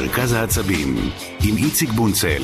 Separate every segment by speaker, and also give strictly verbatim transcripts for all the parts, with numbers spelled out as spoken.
Speaker 1: מרכז העצבים עם איציק בונצל.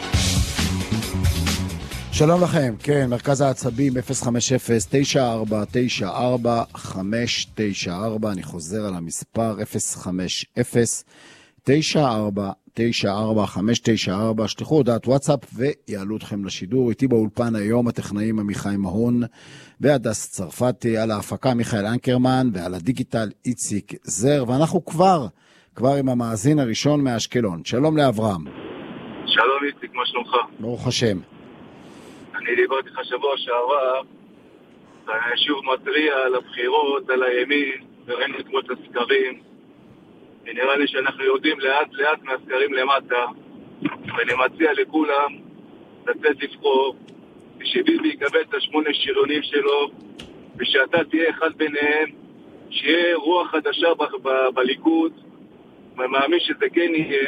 Speaker 2: שלום לכם, כן, מרכז העצבים אפס חמש אפס תשע ארבע תשע ארבע חמש תשע ארבע, אני חוזר על המספר אפס חמש אפס תשע ארבע תשע ארבע חמש תשע ארבע, שתחו הודעת וואטסאפ ויעלו אתכם לשידור. איתי באולפן היום הטכנאים עמיחי מהון והדס צרפתי, על ההפקה מיכאל אנקרמן ועל הדיגיטל איציק זר, ואנחנו כבר, כבר עם המאזין הראשון מאשקלון. שלום לאברהם.
Speaker 3: שלום איציק, מה שלומך?
Speaker 2: ברוך השם.
Speaker 3: אני דיברתי לך שבוע שעבר, שוב מטריע על הבחירות, על הימין, וראינו כמו את הסקרים, ונראה לי שאנחנו יודעים לאט לאט מהסקרים למטה, ואני מציע לכולם לצאת לבחור, ושביבי יקבל את השמונה שריונים שלו, ושאתה תהיה אחד ביניהם, שיהיה רוח חדשה ב- ב- בליכוד, ומאמין שזה כן יהיה,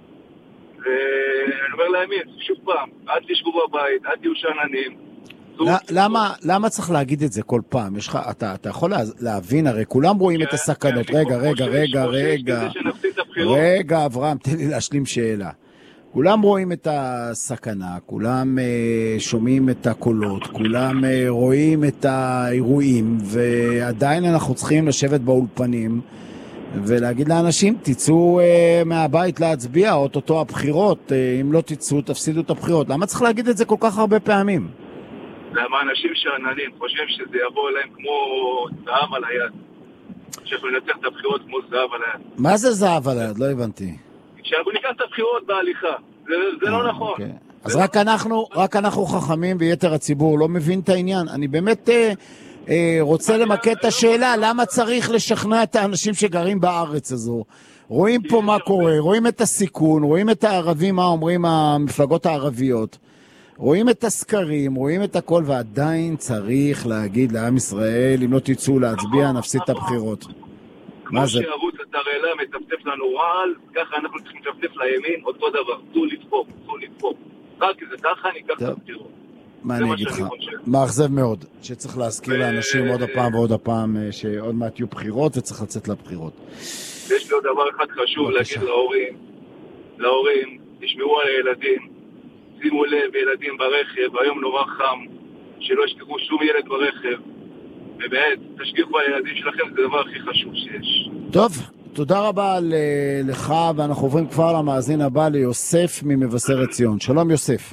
Speaker 3: ואני אומר לימין, שוב פעם, אל תשבו בבית, אל תהיו שננים.
Speaker 2: למה, למה צריך להגיד את זה כל פעם? יש לך, אתה, אתה יכול להבין, הרי כולם רואים את הסכנות. רגע, רגע, רגע, רגע. רגע, אברהם, תן לי להשלים שאלה. כולם רואים את הסכנה, כולם uh, שומעים את הקולות, כולם uh, רואים את האירועים, ועדיין אנחנו צריכים לשבת באולפנים ולהגיד לאנשים, תצאו uh, מהבית להצביע, אוטוטו הבחירות, uh, אם לא תצאו, תפסידו את הבחירות. למה צריך להגיד את זה כל כך הרבה פעמים?
Speaker 3: למה אנשים שעננים חושבים שזה יבוא אליהם כמו זהב על היד, שאנחנו נצטרך את הבחירות כמו זהב על היד.
Speaker 2: מה זה זהב על היד? לא הבנתי. שאנחנו
Speaker 3: ניקח את הבחירות בהליכה, זה, זה לא נכון.
Speaker 2: Okay. אז רק אנחנו, רק אנחנו חכמים ויתר הציבור לא מבין את העניין. אני באמת אה, אה, רוצה למקד את השאלה, למה צריך לשכנע את האנשים שגרים בארץ הזו? רואים פה מה קורה, רואים את הסיכון, רואים את הערבים, מה אומרים המפלגות הערביות, רואים את הסקרים, רואים את הכל, ועדיין צריך להגיד לעם ישראל, אם לא תצאו להצביע, נפסיד את הבחירות.
Speaker 3: כמו שערוץ התרעלה מטפטף לנו רעל, ככה אנחנו צריכים לטפטף לימין, אותו דבר, צאו לבחור, צאו לבחור. רק זה ככה אני אקח את הבחירות.
Speaker 2: מה אני אגיד לך? מאכזב מאוד, שצריך להזכיר לאנשים עוד הפעם ועוד הפעם, שעוד מעט יהיו בחירות וצריך לצאת לבחירות.
Speaker 3: יש לי עוד דבר אחד חשוב להגיד להורים, להורים, תשמעו על הילדים, שימו לב, ילדים ברכב, היום נורא חם, שלא ישכחו שום ילד ברכב, ובאמת, תשגיחו על הילדים שלכם, זה הדבר הכי חשוב שיש.
Speaker 2: טוב, תודה רבה לך, ואנחנו עוברים כבר למאזין הבא, ליוסף ממבשרת ציון. שלום יוסף.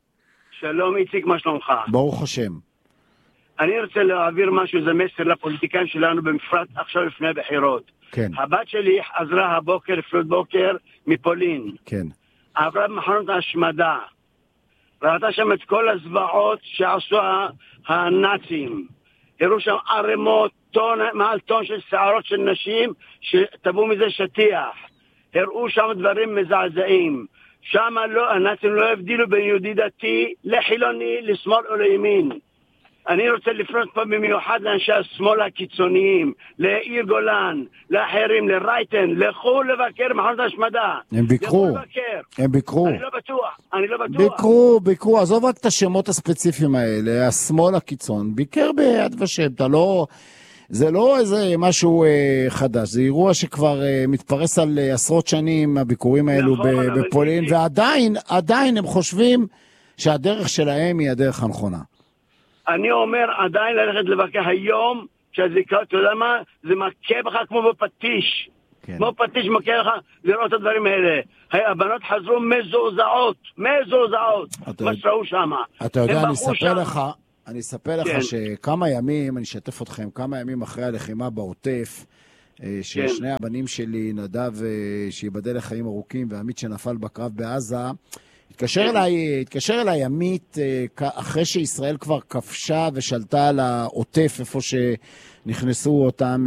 Speaker 4: שלום איציק, מה שלומך?
Speaker 2: ברוך השם.
Speaker 4: אני רוצה להעביר משהו, זה מסר לפוליטיקאים שלנו, במפרט עכשיו לפני הבחירות.
Speaker 2: כן.
Speaker 4: הבת שלי חזרה הבוקר, לפנות בוקר, מפולין.
Speaker 2: כן.
Speaker 4: עברה במחנות ההשמדה. ראתה שם את כל הזוועות שעשו הנאצים. הראו שם ערימות, טון, מעל טון של שערות של נשים שטבעו מזה שטיח. הראו שם דברים מזעזעים. שם לא, הנאצים לא הבדילו בין יהודי דתי לחילוני, לשמאל או לימין. אני רוצה לפנות פה במיוחד לאנשי השמאל הקיצוניים, לעיר גולן, לאחרים, לרייטן, לכו לבקר מחנות השמדה.
Speaker 2: הם ביקרו, הם ביקרו.
Speaker 4: אני לא בטוח, אני לא בטוח.
Speaker 2: ביקרו, ביקרו, עזוב רק את השמות הספציפיים האלה, השמאל הקיצון, ביקר ביד ושם, אתה לא, זה לא איזה משהו אה, חדש, זה אירוע שכבר אה, מתפרס על אה, עשרות שנים, הביקורים האלו נכון, בפולין, ועדיין, עדיין הם חושבים שהדרך שלהם היא הדרך הנכונה.
Speaker 4: אני אומר, עדיין ללכת לבקר היום, שהזיקה, אתה יודע מה? זה מכה בך כמו בפטיש. כן. כמו פטיש מכה לך לראות את הדברים האלה. הבנות חזרו מזועזעות, מזועזעות. מה שראו שם.
Speaker 2: אתה יודע, אני אספר לך, אני אספר לך כן. שכמה ימים, אני אשתף אתכם, כמה ימים אחרי הלחימה בעוטף, ששני כן. הבנים שלי, נדב שיבדל לחיים ארוכים, ועמית שנפל בקרב בעזה, התקשר אליי, התקשר אליי עמית אחרי שישראל כבר כבשה ושלטה על העוטף, איפה שנכנסו אותם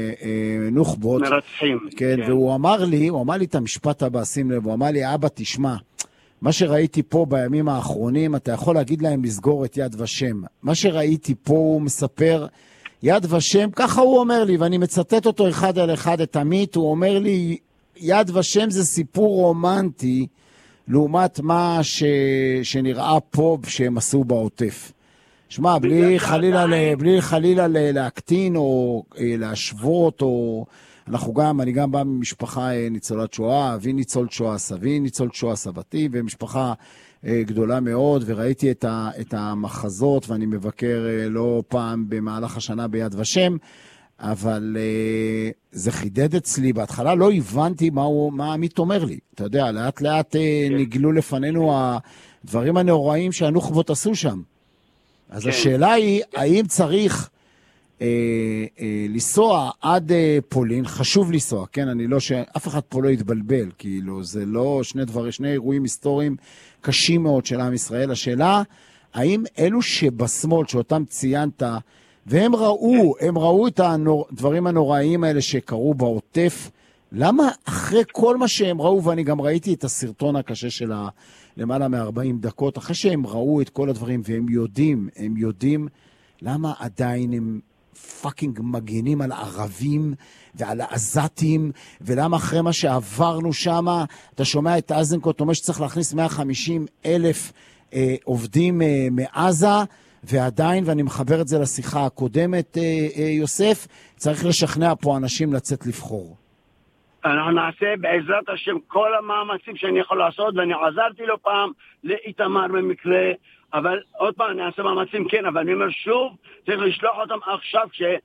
Speaker 2: נוח'בות.
Speaker 4: מרצחים.
Speaker 2: כן, כן, והוא אמר לי, הוא אמר לי את המשפט הבא, שים לב, הוא אמר לי, אבא, תשמע, מה שראיתי פה בימים האחרונים, אתה יכול להגיד להם לסגור את יד ושם. מה שראיתי פה, הוא מספר, יד ושם, ככה הוא אומר לי, ואני מצטט אותו אחד על אחד את עמית, הוא אומר לי, יד ושם זה סיפור רומנטי, לעומת מה ש... שנראה פה שהם עשו בעוטף. שמע, בלי חלילה, ל... בלי חלילה ל... להקטין או להשוות, או... אנחנו גם, אני גם בא ממשפחה ניצולת שואה, אבי ניצול שואה, סבי ניצול שואה, סבתי, ומשפחה גדולה מאוד, וראיתי את, ה, את המחזות, ואני מבקר לא פעם במהלך השנה ביד ושם, אבל uh, זה חידד אצלי, בהתחלה לא הבנתי מה, הוא, מה עמית אומר לי. אתה יודע, לאט לאט uh, נגלו לפנינו הדברים הנוראים שהנוח'בות עשו שם. אז השאלה היא, האם צריך uh, uh, לנסוע עד uh, פולין, חשוב לנסוע, כן? אני לא, שאף אחד פה לא יתבלבל, כאילו, זה לא שני דברים, שני אירועים היסטוריים קשים מאוד של עם ישראל. השאלה, האם אלו שבשמאל, שאותם ציינת, והם ראו, הם ראו את הדברים הנוראיים האלה שקרו בעוטף, למה אחרי כל מה שהם ראו, ואני גם ראיתי את הסרטון הקשה של למעלה מ-ארבעים דקות, אחרי שהם ראו את כל הדברים, והם יודעים, הם יודעים, למה עדיין הם פאקינג מגינים על ערבים ועל העזתים, ולמה אחרי מה שעברנו שם, אתה שומע את איזנקוט, אומר שצריך להכניס מאה וחמישים אלף אה, עובדים אה, מעזה, ועדיין, ואני מחבר את זה לשיחה הקודמת, יוסף, צריך לשכנע פה אנשים לצאת לבחור.
Speaker 4: אנחנו נעשה בעזרת השם כל המאמצים שאני יכול לעשות, ואני עזרתי לו פעם לאיתמר במקרה, אבל עוד פעם אני אעשה מאמצים, כן, אבל אני אומר שוב, צריך לשלוח אותם עכשיו,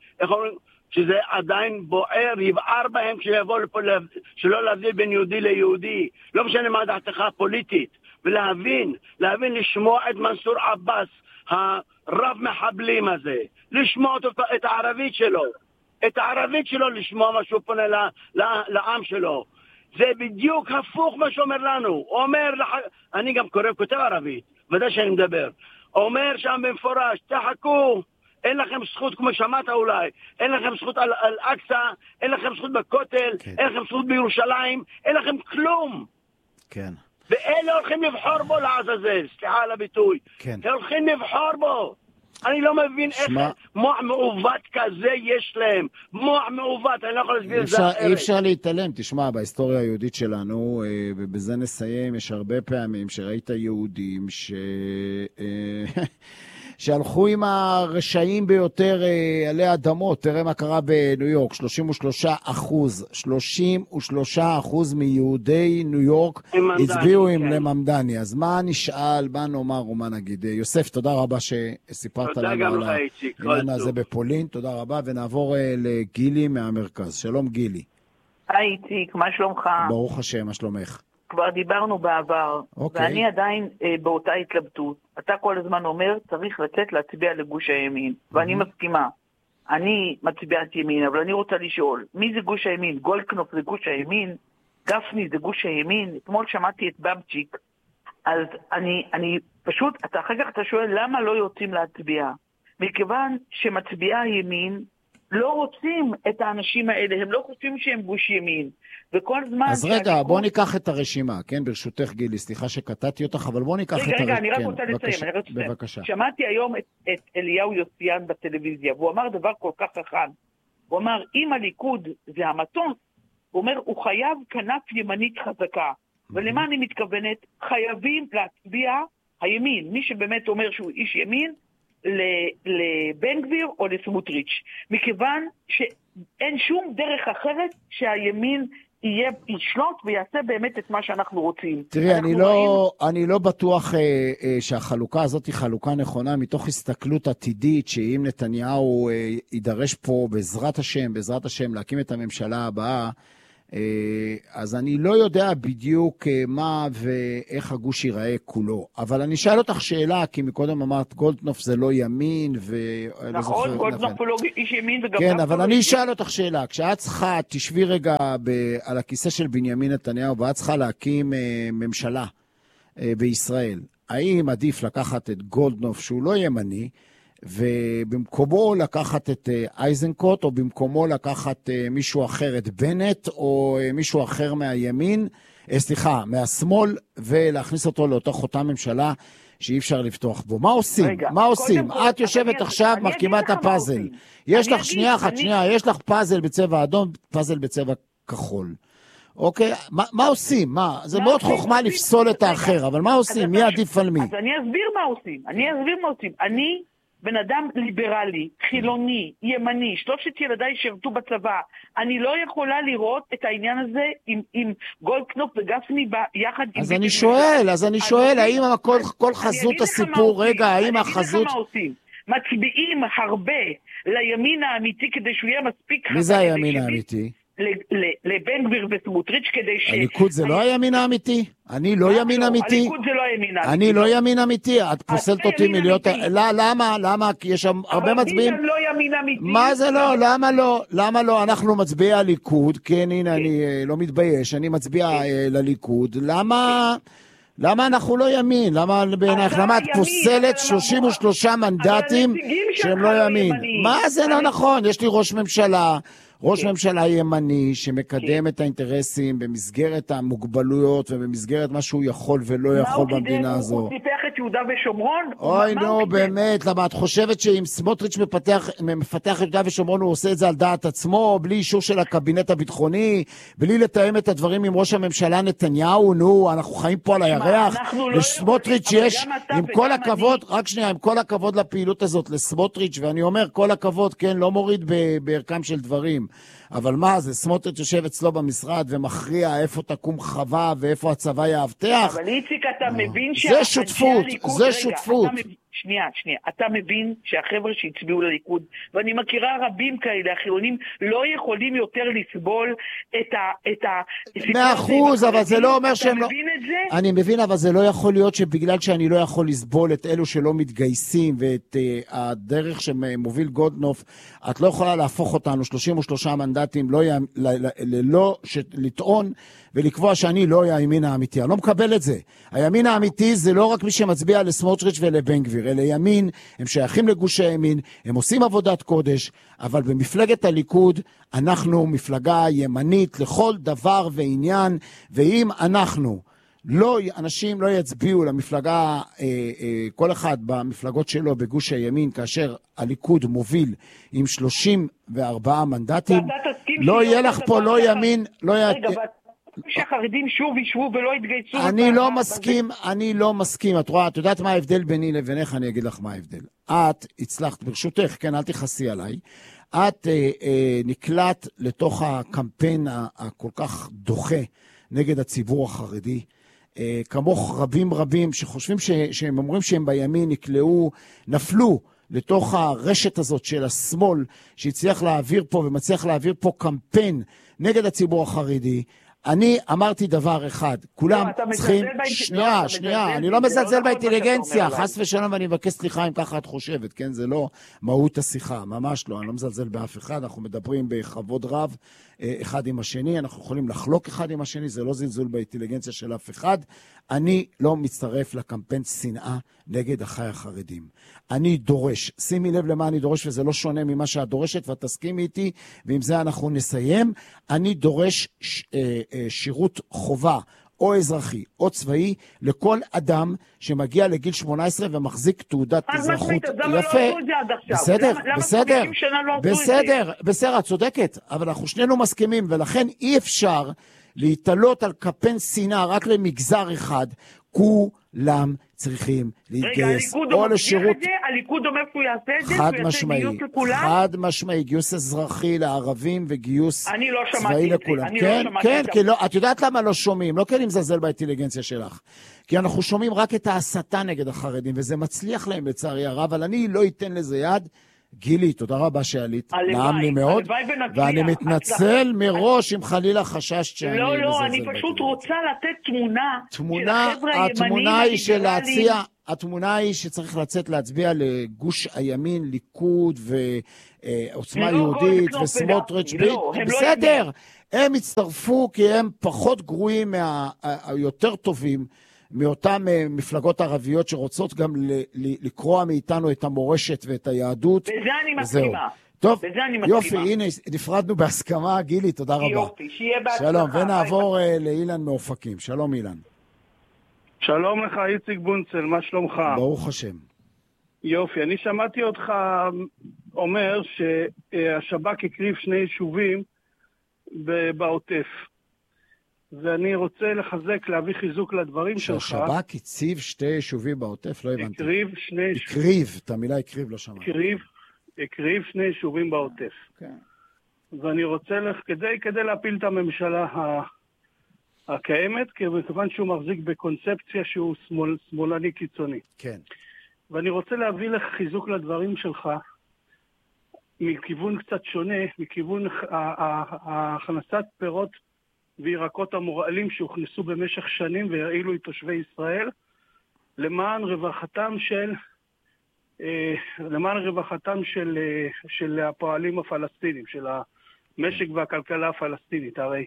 Speaker 4: שזה עדיין בוער, יבער בהם כשיבוא לפה, שלא להבדיל בין יהודי ליהודי, לא משנה מה דעתך הפוליטית, ולהבין, להבין לשמוע את מנסור עבאס, הרב מחבלים הזה, לשמוע אותו, את הערבית שלו, את הערבית שלו לשמוע מה שהוא פונה לעם שלו. זה בדיוק הפוך מה שאומר לנו. הוא אומר, אני גם קורא, כותב ערבית, ודאי שאני מדבר. אומר שם במפורש, תחכו, אין לכם זכות, כמו שמעת אולי, אין לכם זכות על אל-אקצה, אין לכם זכות בכותל, כן. אין לכם זכות בירושלים, אין לכם כלום.
Speaker 2: כן.
Speaker 4: ואלה הולכים לבחור בו לעזאזל, סליחה על הביטוי.
Speaker 2: כן.
Speaker 4: הולכים לבחור בו. אני לא מבין שמה... איך מוח מעוות כזה יש להם. מוח מעוות, אני לא יכול להסביר את זה אחרת.
Speaker 2: אי אפשר להתעלם, תשמע, בהיסטוריה היהודית שלנו, ובזה נסיים, יש הרבה פעמים שראית יהודים ש... שהלכו עם הרשעים ביותר אה, עלי אדמות. תראה מה קרה בניו יורק, שלושים ושלושה אחוז, שלושים ושלושה אחוז מיהודי ניו יורק הצביעו עם כן. לממדני. אז מה נשאל, מה נאמר ומה נגיד? יוסף, תודה רבה שסיפרת לנו על העניין הזה בפולין, תודה רבה, ונעבור אה, לגילי מהמרכז. שלום גילי.
Speaker 5: היי איציק, מה שלומך?
Speaker 2: ברוך השם, מה שלומך?
Speaker 5: כבר דיברנו בעבר, okay. ואני עדיין אה, באותה התלבטות. אתה כל הזמן אומר, צריך לצאת להצביע לגוש הימין, mm-hmm. ואני מסכימה. אני מצביעת ימין, אבל אני רוצה לשאול, מי זה גוש הימין? גולדקנופ זה גוש הימין? גפני זה גוש הימין? אתמול שמעתי את בבצ'יק, אז אני, אני פשוט, אתה אחר כך אתה שואל, למה לא יוצאים להצביע? מכיוון שמצביעי הימין לא רוצים את האנשים האלה, הם לא חושבים שהם גוש ימין. וכל זמן...
Speaker 2: אז רגע, שהליכוד... בוא ניקח את הרשימה, כן, ברשותך גילי, סליחה שקטעתי אותך, אבל בוא ניקח רגע, את הרשימה. רגע,
Speaker 5: רגע, אני רק
Speaker 2: כן,
Speaker 5: רוצה
Speaker 2: בבקשה,
Speaker 5: לסיים, אני רוצה לסיים.
Speaker 2: בבקשה.
Speaker 5: שמעתי היום את, את אליהו יוסיאן בטלוויזיה, והוא אמר דבר כל כך חכם. הוא אמר, אם הליכוד זה המטוס, הוא אומר, הוא חייב כנף ימנית חזקה. ולמה אני מתכוונת? חייבים להצביע הימין, מי שבאמת אומר שהוא איש ימין, לבן גביר או לסמוטריץ', מכיוון שאין שום דרך אחרת שהימין יהיה, ישלוט ויעשה באמת את מה שאנחנו רוצים.
Speaker 2: תראי, אני לא, ראינו... אני לא בטוח אה, אה, שהחלוקה הזאת היא חלוקה נכונה, מתוך הסתכלות עתידית, שאם נתניהו אה, יידרש פה בעזרת השם, בעזרת השם להקים את הממשלה הבאה, אז אני לא יודע בדיוק מה ואיך הגוש ייראה כולו, אבל אני אשאל אותך שאלה, כי מקודם אמרת גולדקנופ זה לא ימין,
Speaker 5: נכון, גולדקנופ הוא לא איש ימין וגם...
Speaker 2: כן, אבל אני אשאל אותך שאלה, כשאת צריכה, תשבי רגע על הכיסא של בנימין נתניהו, ואת צריכה להקים ממשלה בישראל, האם עדיף לקחת את גולדקנופ שהוא לא ימני, ובמקומו לקחת את אייזנקוט, או במקומו לקחת מישהו אחר, את בנט, או מישהו אחר מהימין, סליחה, מהשמאל, ולהכניס אותו לאותה חותה ממשלה שאי אפשר לפתוח בו. מה עושים? רגע, מה עושים? כל, את יושבת עכשיו, מרכיבה את הפאזל. יש לך שנייה אחת, אני... שנייה, יש לך פאזל בצבע אדום, פאזל בצבע כחול. אוקיי? מה, מה עושים? מה? זה מאוד חוכמה לפסול את האחר, אבל מה עושים? מי עדיף על מי?
Speaker 5: אז אני אסביר מה עושים. אני אסביר מה עושים. אני... בן אדם ליברלי, חילוני, ימני, שלושת ילדיי שרתו בצבא. אני לא יכולה לראות את העניין הזה עם, עם גולדקנופ וגפני ביחד.
Speaker 2: אז אני שואל, אז אני שואל, האם כל חזות הסיפור, רגע, האם החזות...
Speaker 5: מצביעים הרבה לימין האמיתי כדי שהוא יהיה מספיק...
Speaker 2: מי זה הימין האמיתי?
Speaker 5: לבן גביר וסמוטריץ' כדי ש...
Speaker 2: הליכוד זה לא הימין האמיתי? אני לא ימין אמיתי?
Speaker 5: הליכוד זה לא הימין האמיתי.
Speaker 2: אני לא ימין אמיתי? את פוסלת אותי מלהיות... למה? למה? כי יש שם הרבה מצביעים...
Speaker 5: אבל מי גם לא ימין אמיתי?
Speaker 2: מה זה לא? למה לא? למה לא? אנחנו מצביע הליכוד, כן, הנה, אני לא מתבייש, אני מצביע לליכוד. למה... למה אנחנו לא ימין? למה בעינייך? למה את פוסלת שלושים ושלושה מנדטים שהם לא ימין? מה זה לא נכון? יש לי ראש ממשלה, ראש ממשלה ימני שמקדם את האינטרסים במסגרת המוגבלויות ובמסגרת מה שהוא יכול ולא יכול במדינה הזו.
Speaker 5: הוא טיפח את יהודה ושומרון?
Speaker 2: אוי נו באמת, למה את חושבת שאם סמוטריץ' מפתח את יהודה ושומרון הוא עושה את זה על דעת עצמו, בלי אישור של הקבינט הביטחוני, בלי לתאם את הדברים עם ראש הממשלה נתניהו? נו, אנחנו חיים פה על הירח. לסמוטריץ' יש, עם כל הכבוד, רק שנייה, עם כל הכבוד לפעילות הזאת לסמוטריץ', ואני אומר כל הכבוד, כן, לא מוריד בערכם של דברים. אבל מה זה, סמוטריץ' יושב אצלו במשרד ומכריע איפה תקום חווה ואיפה הצבא יאבטח?
Speaker 5: אבל איציק, אתה מבין
Speaker 2: זה שותפות, זה שותפות.
Speaker 5: שנייה, שנייה, אתה מבין שהחבר'ה שהצביעו לליכוד, ואני מכירה רבים כאלה, החילונים לא יכולים יותר לסבול את ה... את ה...
Speaker 2: מאה אחוז, אבל זה לא אומר שהם לא...
Speaker 5: אתה מבין את זה?
Speaker 2: אני מבין, אבל זה לא יכול להיות שבגלל שאני לא יכול לסבול את אלו שלא מתגייסים, ואת uh, הדרך שמוביל גולדקנופ, את לא יכולה להפוך אותנו שלושים ושלושה מנדטים, לא י... ל... ל... ללא ש... לטעון ולקבוע שאני לא הימין האמיתי. אני לא מקבל את זה. הימין האמיתי זה לא רק מי שמצביע לסמוטריץ' ולבן גביר, אלה ימין, הם שייכים לגוש הימין, הם עושים עבודת קודש, אבל במפלגת הליכוד אנחנו מפלגה ימנית לכל דבר ועניין, ואם אנחנו, לא, אנשים לא יצביעו למפלגה, אה, אה, כל אחד במפלגות שלו בגוש הימין, כאשר הליכוד מוביל עם שלושים וארבעה מנדטים, לא יהיה לך פה לא ימין, לא יהיה...
Speaker 5: שהחרדים שוב ישבו ולא יתגייסו.
Speaker 2: אני לא מסכים, אני לא מסכים. את רואה, את יודעת מה ההבדל ביני לבינך? אני אגיד לך מה ההבדל. את הצלחת, ברשותך, כן, אל תכעסי עליי, את אה, אה, נקלט לתוך הקמפיין הכל כך דוחה נגד הציבור החרדי, אה, כמוך רבים רבים שחושבים ש, שהם אומרים שהם בימין נקלעו, נפלו לתוך הרשת הזאת של השמאל, שהצליח להעביר פה ומצליח להעביר פה קמפיין נגד הציבור החרדי. אני אמרתי דבר אחד, כולם צריכים, שנייה, שנייה, אני לא מזלזל באינטליגנציה, חס ושלום, ואני מבקש סליחה אם ככה את חושבת, כן, זה לא מהות השיחה, ממש לא, אני לא מזלזל באף אחד, אנחנו מדברים בכבוד רב אחד עם השני, אנחנו יכולים לחלוק אחד עם השני, זה לא זלזול באינטליגנציה של אף אחד, אני לא מצטרף לקמפיין שנאה נגד אחי החרדים. אני דורש, שימי לב למה אני דורש, וזה לא שונה ממה שאת דורשת, ואת תסכימי איתי, ועם זה אנחנו נסיים. אני דורש ש, אה, אה, שירות חובה, או אזרחי, או צבאי, לכל אדם שמגיע לגיל שמונה עשרה ומחזיק תעודת אזרחות. יפה, בסדר, בסדר, בסדר, בסדר, את צודקת, אבל אנחנו שנינו מסכימים, ולכן אי אפשר להתעלות על קמפיין שנאה רק למגזר אחד, כולם צריכים להתגייס או לשירות.
Speaker 5: הליכוד אומר שהוא יעשה את זה,
Speaker 2: חד משמעי, חד משמעי, גיוס אזרחי לערבים וגיוס צבאי לכולם. כן, כן, כי את יודעת למה לא שומעים, לא כן אם זלזל באינטליגנציה שלך, כי אנחנו שומעים רק את ההסתה נגד החרדים, וזה מצליח להם לצערי הרב, אבל אני לא אתן לזה יד. גילי, תודה רבה שעלית, נעם לי מאוד, ואני מתנצל מראש אם חלילה חששת שאני...
Speaker 5: לא, לא, אני פשוט רוצה לתת תמונה של החבר'ה הימניים
Speaker 2: הליברליים. התמונה היא שצריך לצאת להצביע לגוש הימין, ליכוד ועוצמה יהודית וסמוטריץ'. בסדר, הם הצטרפו כי הם פחות גרועים מהיותר טובים, מאותן מפלגות ערביות שרוצות גם לקרוא מאיתנו את המורשת ואת היהדות.
Speaker 5: בזה אני מסכימה.
Speaker 2: טוב, יופי, הנה, נפרדנו בהסכמה, גילי, תודה רבה.
Speaker 5: יופי, שיהיה בהצלחה.
Speaker 2: שלום, ונעבור לאילן מאופקים. שלום אילן.
Speaker 6: שלום לך, איציק בונצל, מה שלומך?
Speaker 2: ברוך השם.
Speaker 6: יופי, אני שמעתי אותך אומר שהשב"כ הקריב שני יישובים בעוטף. ואני רוצה לחזק, להביא חיזוק לדברים שלך.
Speaker 2: שהשב"כ הציב שתי יישובים בעוטף, לא הבנתי.
Speaker 6: הקריב שני יישובים.
Speaker 2: הקריב, את המילה הקריב לא שמעתי.
Speaker 6: הקריב, הקריב שני יישובים בעוטף.
Speaker 2: כן.
Speaker 6: ואני רוצה לך, כדי, כדי להפיל את הממשלה ה... הקיימת, כיוון שהוא מחזיק בקונספציה שהוא שמאל, שמאלני קיצוני.
Speaker 2: כן.
Speaker 6: ואני רוצה להביא לך חיזוק לדברים שלך, מכיוון קצת שונה, מכיוון הכנסת פירות וירקות המורעלים שהוכנסו במשך שנים והרעילו את תושבי ישראל, למען רווחתם של, למען רווחתם של, של הפועלים הפלסטינים, של המשק והכלכלה הפלסטינית. הרי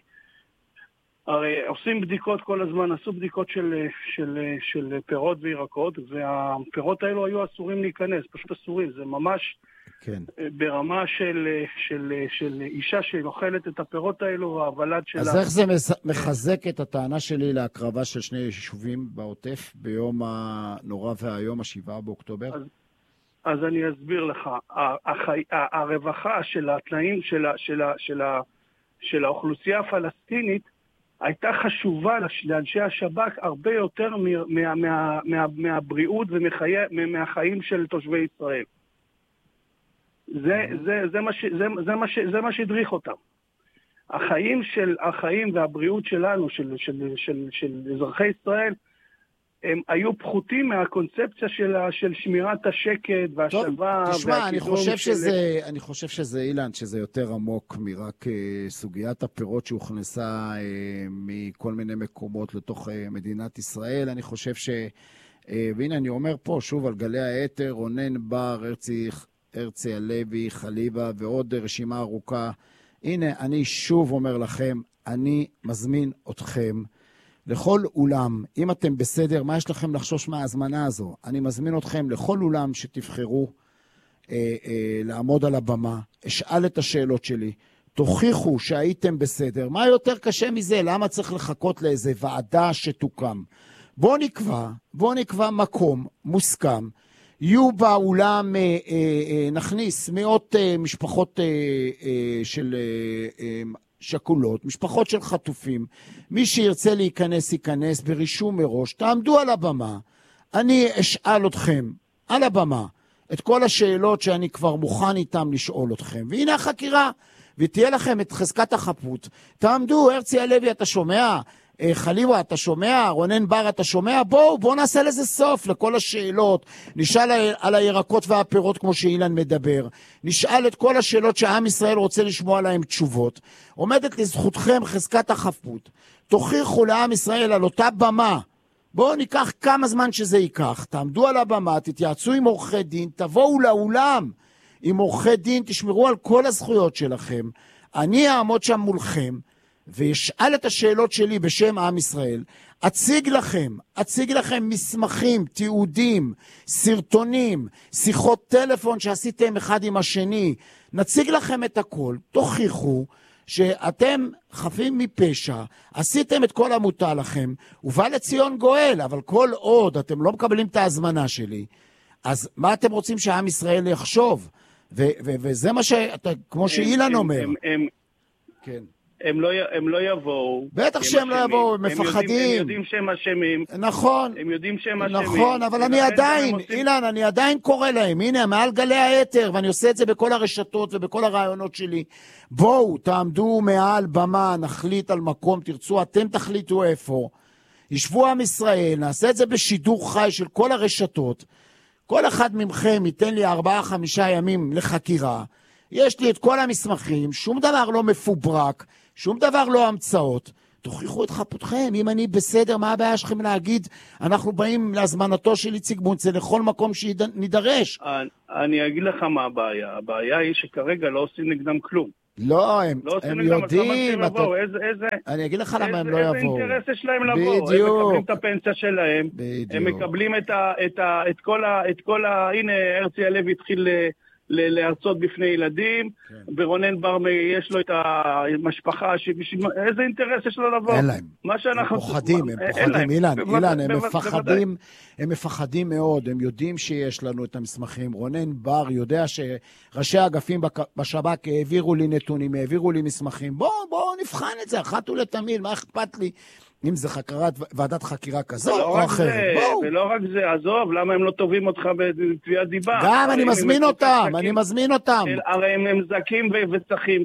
Speaker 6: הרי עושים בדיקות כל הזמן, עשו בדיקות של, של, של פירות וירקות, והפירות האלו היו אסורים להיכנס, פשוט אסורים, זה ממש
Speaker 2: כן.
Speaker 6: ברמה של, של, של אישה שאוכלת את הפירות האלו, והוולד שלה.
Speaker 2: אז איך זה מחזק את הטענה שלי להקרבה של שני יישובים בעוטף ביום הנורא והיום, השבעה באוקטובר?
Speaker 6: אז, אז אני אסביר לך, החי, הרווחה של התנאים של, של, של, של האוכלוסייה הפלסטינית, הייתה חשובה לאנשי השב"כ הרבה יותר מה, מה, מה, מהבריאות ומהחיים של תושבי ישראל. זה, זה, זה מה ש, זה, זה מה ש, זה מה שהדריך אותם. החיים של, החיים והבריאות שלנו, של, של, של, של אזרחי ישראל, הם היו פחותים מהקונספציה של, של שמירת השקט והשלווה.
Speaker 2: טוב, תשמע, אני חושב, של... שזה, אני חושב שזה, אילן, שזה יותר עמוק מרק uh, סוגיית הפירות שהוכנסה uh, מכל מיני מקומות לתוך uh, מדינת ישראל. אני חושב ש... Uh, והנה, אני אומר פה, שוב, על גלי היתר, רונן בר, הרצי, הרצי הלוי, חליבה ועוד רשימה ארוכה. הנה, אני שוב אומר לכם, אני מזמין אתכם לכל אולם, אם אתם בסדר, מה יש לכם לחשוש מההזמנה הזו? אני מזמין אתכם לכל אולם שתבחרו אה, אה, לעמוד על הבמה, אשאל את השאלות שלי, תוכיחו שהייתם בסדר. מה יותר קשה מזה? למה צריך לחכות לאיזה ועדה שתוקם? בואו נקבע, בואו נקבע מקום מוסכם, יהיו באולם, אה, אה, אה, נכניס מאות אה, משפחות אה, אה, של... אה, אה, שקולות, משפחות של חטופים, מי שירצה להיכנס, ייכנס ברישום מראש, תעמדו על הבמה, אני אשאל אתכם על הבמה את כל השאלות שאני כבר מוכן איתם לשאול אתכם, והנה החקירה, ותהיה לכם את חזקת החפות, תעמדו, הרצי הלוי אתה שומע, חליבה אתה שומע, רונן בר אתה שומע, בואו, בואו נעשה לזה סוף לכל השאלות, נשאל על הירקות והפירות כמו שאילן מדבר, נשאל את כל השאלות שהעם ישראל רוצה לשמוע עליהם תשובות, עומדת לזכותכם חזקת החפות, תוכיחו לעם ישראל על אותה במה, בואו ניקח כמה זמן שזה ייקח, תעמדו על הבמה, תתייעצו עם עורכי דין, תבואו לאולם עם עורכי דין, תשמרו על כל הזכויות שלכם, אני אעמוד שם מולכם, וישאל את השאלות שלי בשם עם ישראל, אציג לכם, אציג לכם מסמכים, תיעודים, סרטונים, שיחות טלפון שעשיתם אחד עם השני, נציג לכם את הכל, תוכיחו שאתם חפים מפשע, עשיתם את כל המוטל לכם, ובא לציון גואל, אבל כל עוד אתם לא מקבלים את ההזמנה שלי, אז מה אתם רוצים שהעם ישראל יחשוב? ו- ו- וזה מה שאתה, כמו שאילן אומר. הם, הם,
Speaker 6: כן. הם לא, הם לא יבואו.
Speaker 2: בטח שהם לא יבואו, הם מפחדים.
Speaker 6: הם יודעים שהם אשמים.
Speaker 2: נכון.
Speaker 6: הם יודעים שהם אשמים.
Speaker 2: נכון, אבל אני עדיין, אילן, אני עדיין קורא להם. הנה, מעל גלי היתר, ואני עושה את זה בכל הרשתות ובכל הרעיונות שלי. בואו, תעמדו מעל במה, נחליט על מקום, תרצו, אתם תחליטו איפה. ישבו עם ישראל, נעשה את זה בשידור חי של כל הרשתות. כל אחד ממכם ייתן לי ארבעה, חמישה ימים לחקירה. יש לי את כל המסמכים, שום דבר לא מפוברק, שום דבר לא המצאות. תוכיחו את חפותכם, אם אני בסדר, מה הבעיה שלכם להגיד? אנחנו באים להזמנתו של איציק בונצל לכל מקום שנידרש.
Speaker 6: אני אגיד לך מה הבעיה. הבעיה היא שכרגע לא עושים נגדם כלום.
Speaker 2: לא, הם,
Speaker 6: לא
Speaker 2: הם יודעים.
Speaker 6: אתה... איזה, איזה,
Speaker 2: אני אגיד לך למה
Speaker 6: איזה,
Speaker 2: הם לא יבואו.
Speaker 6: איזה אינטרס יש להם לבוא?
Speaker 2: בדיוק.
Speaker 6: הם מקבלים את הפנסיה שלהם.
Speaker 2: בדיוק.
Speaker 6: הם מקבלים את, ה, את, ה, את כל ה... את כל ה... הנה, הרצי הלוי התחיל להרצות בפני ילדים, ורונן בר יש לו את המשפחה, איזה אינטרס יש לו לבוא?
Speaker 2: אין להם.
Speaker 6: מה שאנחנו...
Speaker 2: הם פוחדים, הם פוחדים, אילן, אילן, הם מפחדים, הם מפחדים מאוד, הם יודעים שיש לנו את המסמכים. רונן בר יודע שראשי האגפים בשב"כ העבירו לי נתונים, העבירו לי מסמכים. בואו, בואו נבחן את זה, אחת ולתמיד, מה אכפת לי? אם זה חקרת, ועדת חקירה כזו או אחרת, בואו.
Speaker 6: ולא רק זה, עזוב, למה הם לא טובים אותך בתביעת דיבה?
Speaker 2: גם, אני מזמין אותם, אני מזמין אותם.
Speaker 6: הרי הם זקים וצחים,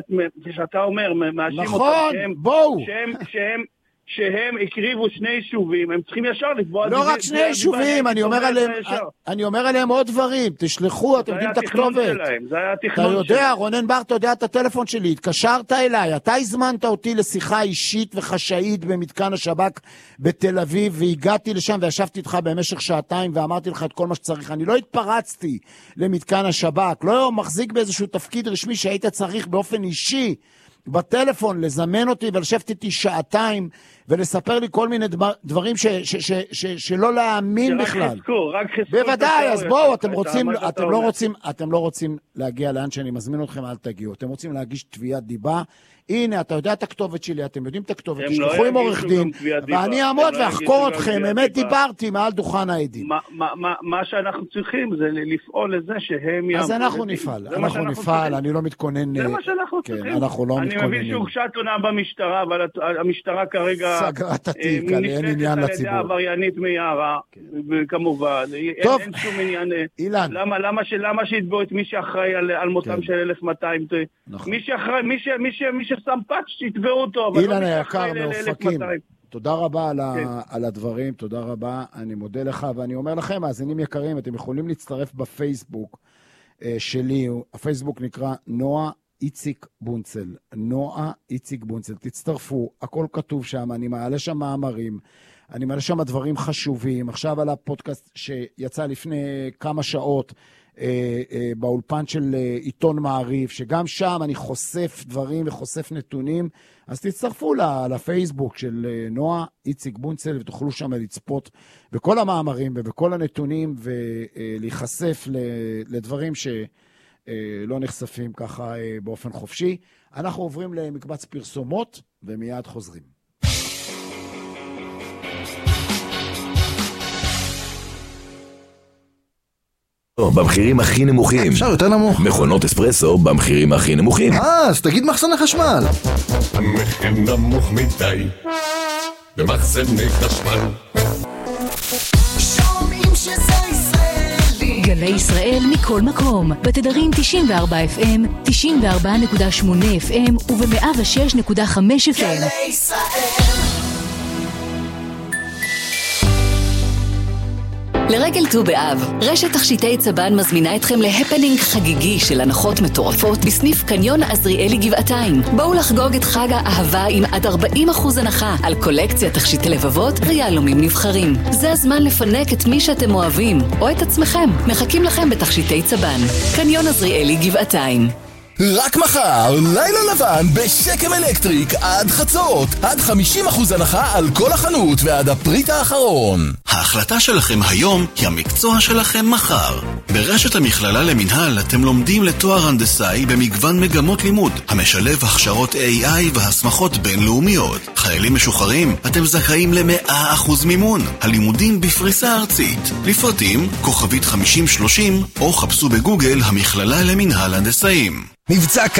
Speaker 6: כשאתה אומר, מאשים אותם,
Speaker 2: נכון, בואו.
Speaker 6: שהם... שהם הקריבו שני יישובים, הם צריכים ישר לתבוע...
Speaker 2: לא רק שני יישובים, אני אומר עליהם, אני אומר עליהם עוד דברים, תשלחו, אתם יודעים את הכתובת.
Speaker 6: זה היה התכנון שלהם.
Speaker 2: אתה יודע, רונן בר, אתה יודע את הטלפון שלי, התקשרת אליי, אתה הזמנת אותי לשיחה אישית וחשאית במתקן השב"כ בתל אביב, והגעתי לשם וישבתי איתך במשך שעתיים ואמרתי לך את כל מה שצריך. אני לא התפרצתי למתקן השב"כ, לא מחזיק באיזשהו תפקיד רשמי שהיית צריך באופן אישי, בטלפון, לזמן אותי ולשבת איתי שעתיים ולספר לי כל מיני דבר, דברים ש, ש, ש, ש, שלא להאמין בכלל.
Speaker 6: רק חזקו, רק חזקו.
Speaker 2: בוודאי, אז בואו, אתם רוצים, אתם לא רוצים, אתם לא רוצים להגיע לאן שאני מזמין אתכם, אל תגיעו. אתם רוצים להגיש תביעת דיבה, הנה, אתה יודע את הכתובת שלי, אתם יודעים את הכתובת, תשלחו עם עורך דין, ואני אעמוד ואחקור אתכם, באמת דיברתי מעל דוכן העדים.
Speaker 6: מה שאנחנו צריכים זה לפעול לזה שהם יעמדו.
Speaker 2: אז אנחנו נפעל, אנחנו נפעל, אני לא מתכונן...
Speaker 6: זה מה שאנחנו צריכים.
Speaker 2: אנחנו לא מתכוננים.
Speaker 6: אני מבין שהוגשה תלונה במשטרה, אבל המשטרה כרגע...
Speaker 2: סגרה את התיק, אין עניין לציבור.
Speaker 6: נשלטת על ידי עבריינית מיערה, כמובן.
Speaker 2: טוב,
Speaker 6: אין שום עניין...
Speaker 2: אילן.
Speaker 6: למה שיתבעו את מי שאחראי על מותם של אלף מאתיים? מי שאחראי, מי ששם פאץ' שיתבעו אותו.
Speaker 2: אילן היקר מאופקים, תודה רבה על, כן. ה, על הדברים, תודה רבה, אני מודה לך, ואני אומר לכם, מאזינים יקרים, אתם יכולים להצטרף בפייסבוק אה, שלי, הפייסבוק נקרא נועה איציק בונצל, נועה איציק בונצל, תצטרפו, הכל כתוב שם, אני מעלה שם מאמרים, אני מעלה שם דברים חשובים, עכשיו על הפודקאסט שיצא לפני כמה שעות, אה, אה, באולפן של אה, עיתון מעריב, שגם שם אני חושף דברים וחושף נתונים, אז תצטרפו לפייסבוק של אה, נועה איציק בונצל, ותוכלו שם לצפות בכל המאמרים ובכל הנתונים, ולהיחשף אה, לדברים שלא אה, נחשפים ככה אה, באופן חופשי. אנחנו עוברים למקבץ פרסומות, ומיד חוזרים.
Speaker 7: במחירים הכי נמוכים.
Speaker 8: אפשר יותר נמוך.
Speaker 7: מכונות אספרסו במחירים הכי נמוכים.
Speaker 8: אה, אז תגיד מחסן החשמל.
Speaker 9: המחיר נמוך מדי במחסני חשמל.
Speaker 10: שומעים שזה ישראלי. גלי ישראל מכל מקום. בתדרים תשעים וארבע אף אם, תשעים וארבע נקודה שמונה אף אם וב-מאה ושש נקודה חמש אף אם. גלי ישראל. לרגל ט"ו באב, רשת תכשיטי צבן מזמינה אתכם להפנינג חגיגי של הנחות מטורפות בסניף קניון עזריאלי גבעתיים. בואו לחגוג את חג האהבה עם עד ארבעים אחוז הנחה על קולקציה תכשיטי לבבות ויהלומים נבחרים. זה הזמן לפנק את מי שאתם אוהבים, או את עצמכם. מחכים לכם בתכשיטי צבן. קניון עזריאלי גבעתיים.
Speaker 7: רק מחר, לילה לבן בשקם אלקטריק עד חצות, עד חמישים אחוז הנחה על כל החנות ועד הפריט האחרון.
Speaker 11: ההחלטה שלכם היום היא המקצוע שלכם מחר. ברשת המכללה למנהל אתם לומדים לתואר הנדסאי במגוון מגמות לימוד, המשלב הכשרות איי איי והסמכות בינלאומיות. חיילים משוחררים, אתם זכאים ל-מאה אחוז מימון. הלימודים בפריסה ארצית. לפרטים, כוכבית חמישים שלושים, או חפשו בגוגל המכללה למנהל הנדסאים.
Speaker 7: מבצע